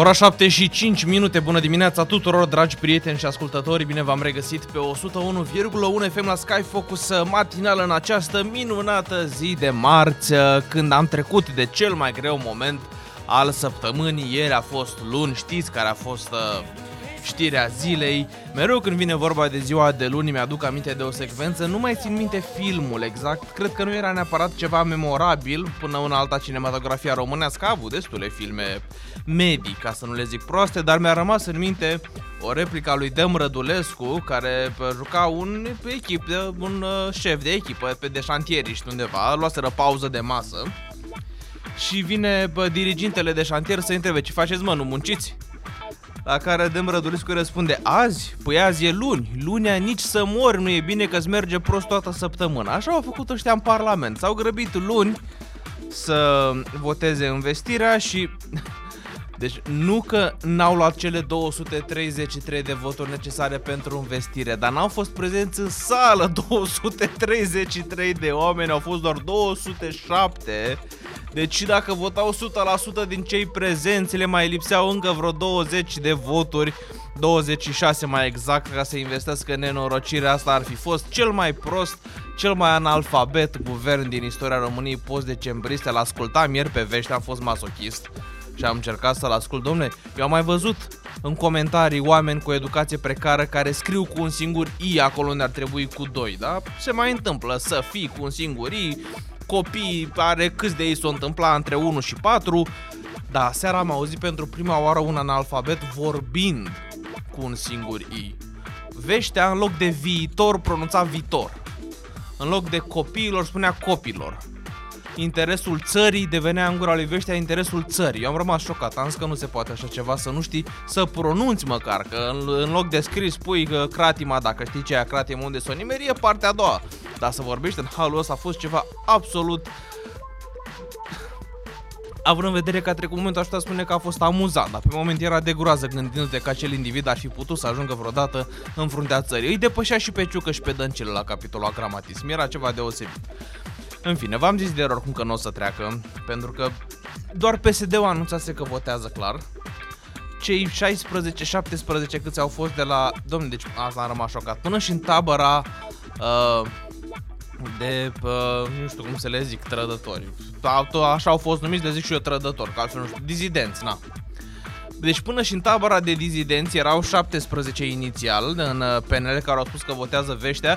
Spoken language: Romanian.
Ora 7 și 5 minute, bună dimineața tuturor, dragi prieteni și ascultători, bine v-am regăsit pe 101,1 FM la Sky Focus matinal în această minunată zi de marți, când am trecut de cel mai greu moment al săptămânii. Ieri a fost luni, știți care a fost știrea zilei. Mereu când vine vorba de ziua de luni mi-aduc aminte de o secvență, nu mai țin minte filmul exact, cred că nu era neapărat ceva memorabil, până una alta cinematografia românească a avut destule filme medii, ca să nu le zic proaste, dar mi-a rămas în minte o replică a lui Dăm Rădulescu, care juca un șef de echipă de șantieriști undeva, luaseră pauză de masă și vine dirigintele de șantier să întrebe: ce faceți, mă, nu munciți? La care Dăm Rădulescu răspunde: azi? Păi azi e luni. Lunea nici să mori nu e bine, că-ți merge prost toată săptămâna. Așa au făcut ăștia în Parlament. S-au grăbit luni să voteze învestirea și... Deci nu că n-au luat cele 233 de voturi necesare pentru învestire, dar n-au fost prezenți în sală 233 de oameni, au fost doar 207. Deci și dacă votau 100% din cei prezenți, le mai lipseau încă vreo 20 de voturi, 26 mai exact, ca să investească în nenorocirea asta. Ar fi fost cel mai prost, cel mai analfabet guvern din istoria României post-decembriste. L-ascultam ieri pe vești, am fost masochist și am încercat să-l ascult. Dom'le, eu am mai văzut în comentarii oameni cu educație precară care scriu cu un singur I acolo unde ar trebui cu 2, da? Se mai întâmplă să fii cu un singur I, copii, are câți de ei s-o întâmpla între 1 și 4, dar seara am auzit pentru prima oară un analfabet vorbind cu un singur I. Veștea, în loc de viitor, pronunța viitor. În loc de copiilor, spunea copilor. Interesul țării devenea în gura lui Veștea interesul țării. Eu am rămas șocat, am zis că nu se poate așa ceva, să nu știi să pronunți măcar, că în loc de scris spui că cratima, dacă știi ce e cratima, unde s-o nimeri, e partea a doua. Dar să vorbești în halul ăsta a fost ceva absolut... Având în vedere că a trecut momentul, aș putea spune că a fost amuzant, dar pe moment era de groază gândindu-te că acel individ ar fi putut să ajungă vreodată în fruntea țării. Îi depășea și pe Ciucă și pe Dăncilă la capitolul agramatism, era ceva deosebit. În fine, v-am zis de ieri oricum că nu o să treacă, pentru că doar PSD-ul anunțase că votează clar. Cei 16-17 câți au fost de la... Dom'le, deci asta am rămas șocat. Până și în tabăra nu știu cum să le zic, trădători. Așa au fost numiți, le zic și eu trădători, că altfel nu știu, dizidenți, na. Deci până și în tabăra de dizidenți erau 17 inițial în PNL care au spus că votează Veștea